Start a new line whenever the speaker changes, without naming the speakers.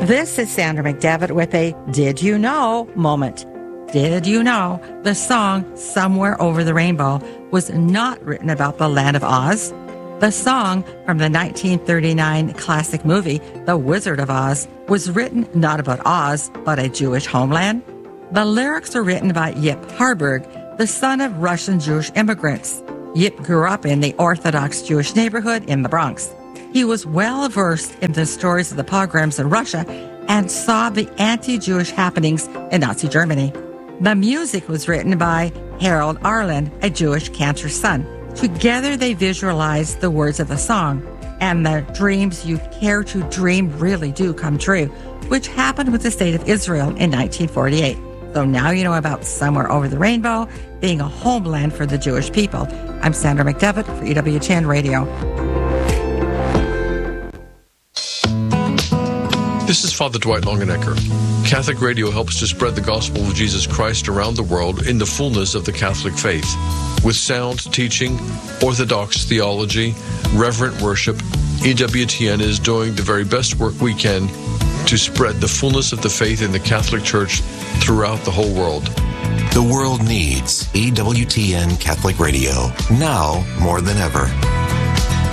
This is Sandra McDevitt with a Did You Know moment. Did you know the song Somewhere Over the Rainbow was not written about the land of Oz? The song from the 1939 classic movie The Wizard of Oz was written not about Oz, but a Jewish homeland. The lyrics are written by Yip Harburg, the son of Russian Jewish immigrants. Yip grew up in the Orthodox Jewish neighborhood in the Bronx. He was well versed in the stories of the pogroms in Russia and saw the anti-Jewish happenings in Nazi Germany. The music was written by Harold Arlen, a Jewish cantor's son. Together they visualized the words of the song, and the dreams you care to dream really do come true, which happened with the state of Israel in 1948. So now you know about Somewhere Over the Rainbow being a homeland for the Jewish people. I'm Sandra McDevitt for EWTN Radio.
This is Father Dwight Longenecker. Catholic Radio helps to spread the gospel of Jesus Christ around the world in the fullness of the Catholic faith. With sound teaching, orthodox theology, reverent worship, EWTN is doing the very best work we can to spread the fullness of the faith in the Catholic Church throughout the whole world.
The world needs EWTN Catholic Radio now more than ever.